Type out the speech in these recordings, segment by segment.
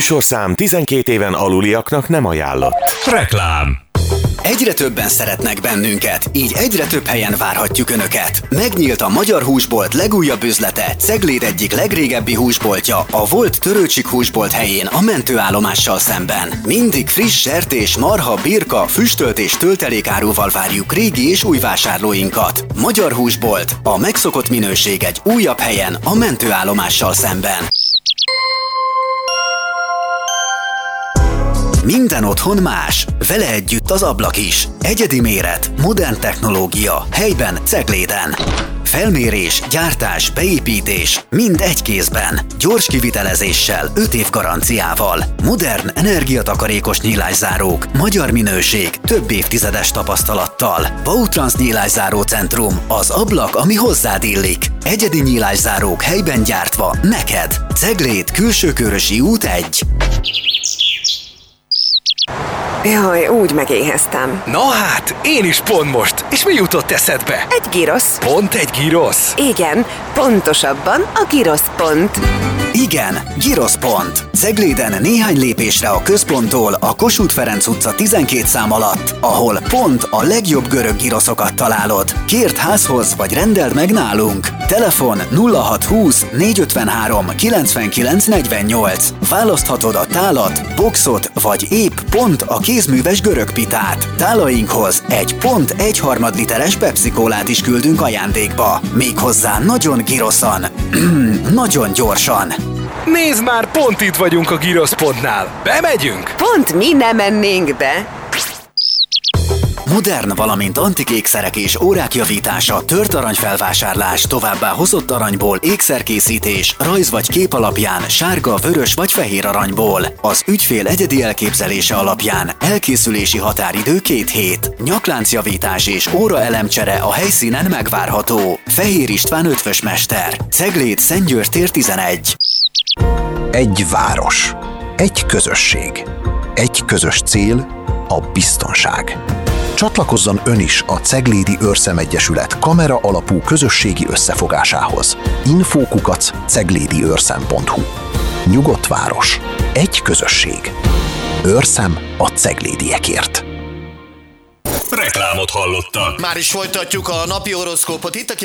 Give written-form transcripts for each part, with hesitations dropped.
műsorszám 12 éven aluliaknak nem ajánlott. Reklám. Egyre többen szeretnek bennünket, így egyre több helyen várhatjuk Önöket. Megnyílt a Magyar Húsbolt legújabb üzlete, Cegléd egyik legrégebbi húsboltja, a volt Törőcsik húsbolt helyén a mentőállomással szemben. Mindig friss sertés, marha, birka, füstölt és töltelékárúval várjuk régi és új vásárlóinkat. Magyar Húsbolt, a megszokott minőség egy újabb helyen a mentőállomással szemben. Minden otthon más, vele együtt az ablak is. Egyedi méret, modern technológia, helyben Cegléden. Felmérés, gyártás, beépítés, mind egy kézben. Gyors kivitelezéssel, 5 év garanciával. Modern, energiatakarékos nyílászárók, magyar minőség, több évtizedes tapasztalattal. Bautrans nyílászáró centrum, az ablak, ami hozzád illik. Egyedi nyílászárók helyben gyártva, neked. Cegléd, Külsőkörösi út 1. Jaj, úgy megéheztem. Na hát, én is pont most. És mi jutott eszedbe? Egy girosz. Pont egy girosz? Igen, pontosabban a giroszpont. Igen, Giroszpont. Cegléden néhány lépésre a központtól a Kossuth Ferenc utca 12 szám alatt, ahol pont a legjobb görög giroszokat találod. Kérd házhoz vagy rendeld meg nálunk. Telefon 0620 453 99 48. Választhatod a tálat, boxot vagy épp pont a kézműves görög pitát. Tálainkhoz egy pont 1/3 literes Pepsi-kólát is küldünk ajándékba. Méghozzá nagyon giroszan. Nagyon gyorsan. Nézd már, pont itt vagyunk a Giroszpontnál. Bemegyünk? Pont mi nem mennénk be. Modern, valamint antik ékszerek és órák javítása, tört aranyfelvásárlás, továbbá hozott aranyból ékszerkészítés, rajz vagy kép alapján, sárga, vörös vagy fehér aranyból. Az ügyfél egyedi elképzelése alapján elkészülési határidő 2 hét. Nyakláncjavítás és óraelemcsere a helyszínen megvárható. Fehér István ötvösmester. Cegléd, Szentgyörgy tér 11. Egy város. Egy közösség. Egy közös cél, a biztonság. Csatlakozzon ön is a Ceglédi Őrszem Egyesület kamera alapú közösségi összefogásához. info@ceglédiőrszem.hu. Nyugodt város. Egy közösség. Őrszem a ceglédiekért. Reklámot hallottak. Már is folytatjuk a napi horoszkópot itt a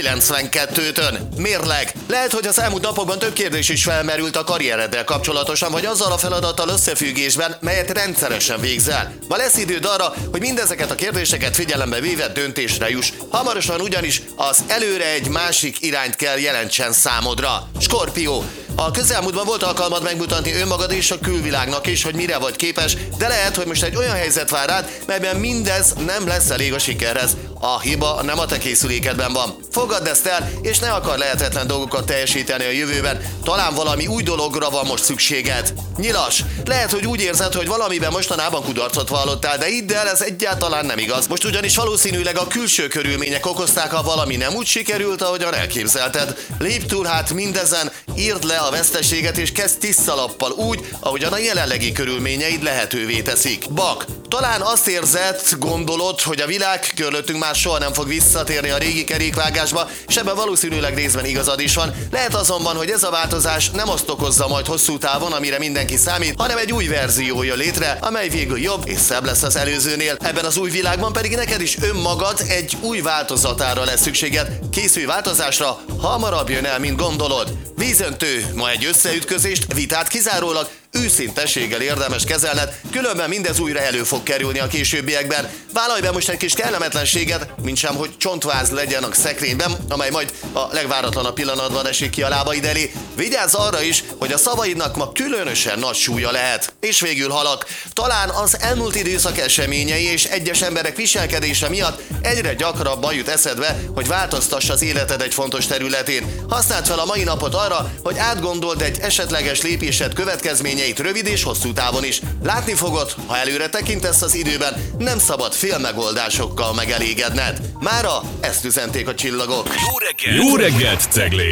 92-tön. Mérleg. Lehet, hogy az elmúlt napokban több kérdés is felmerült a karriereddel kapcsolatosan, vagy azzal a feladattal összefüggésben, melyet rendszeresen végzel. Ma lesz időd arra, hogy mindezeket a kérdéseket figyelembe véve döntésre juss. Hamarosan ugyanis az előre egy másik irányt kell jelentsen számodra. Skorpió. A közelmúltban volt alkalmad megmutatni önmagad és a külvilágnak is, hogy mire vagy képes, de lehet, hogy most egy olyan helyzet vár rád, melyben mindez nem lesz elég a sikerhez. A hiba nem a te készülékedben van. Fogadd ezt el, és ne akar lehetetlen dolgokat teljesíteni a jövőben. Talán valami új dologra van most szükséged. Nyilas. Lehet, hogy úgy érzed, hogy valamiben mostanában kudarcot vallottál, de hidd el, ez egyáltalán nem igaz. Most ugyanis valószínűleg a külső körülmények okozták, ha valami nem úgy sikerült, ahogyan elképzelted. Lépj túl hát mindezen, írd le a veszteséget és kezd tiszta lappal úgy, ahogyan a jelenlegi körülményeid lehetővé teszik. Bak. Talán azt érzed, gondolod, hogy a világ körülöttünk már soha nem fog visszatérni a régi kerékvágásba, és ebben valószínűleg részben igazad is van. Lehet azonban, hogy ez a változás nem azt okozza majd hosszú távon, amire mindenki számít, hanem egy új verzió jön létre, amely végül jobb és szebb lesz az előzőnél. Ebben az új világban pedig neked is önmagad egy új változatára lesz szükséged. Készülj változásra, hamarabb jön el, mint gondolod. Vízöntő, ma egy összeütközést, vitát kizárólag őszintességgel érdemes kezelned, különben mindez újra elő fog kerülni a későbbiekben. Vállalj be most egy kis kellemetlenséget, mintsem, hogy csontváz legyen a szekrényben, amely majd a legváratlanabb pillanatban esik ki a lábaid elé. Vigyázz arra is, hogy a szavaidnak ma különösen nagy súlya lehet. És végül halak, talán az elmúlt időszak eseményei és egyes emberek viselkedése miatt egyre gyakrabban jut eszedbe, hogy változtass az életed egy fontos területén. Használd fel a mai napot arra, hogy átgondold egy esetleges lépésed következményeit rövid és hosszú távon is. Látni fogod, ha előre tekintesz az időben, nem szabad félmegoldásokkal megelégedned. Mára ezt üzenték a csillagok. Jó reggelt, Cegléd!